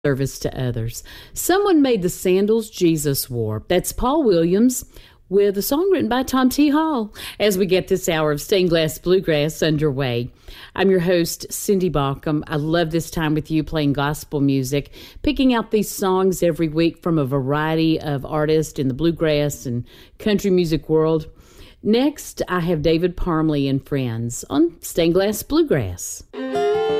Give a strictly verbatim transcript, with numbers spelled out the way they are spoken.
service to others. Someone made the sandals Jesus wore. That's Paul Williams with a song written by Tom T. Hall as we get this hour of Stained Glass Bluegrass underway. I'm your host, Cindy Baucom. I love this time with you playing gospel music, picking out these songs every week from a variety of artists in the bluegrass and country music world. Next, I have David Parmley and Friends on Stained Glass Bluegrass.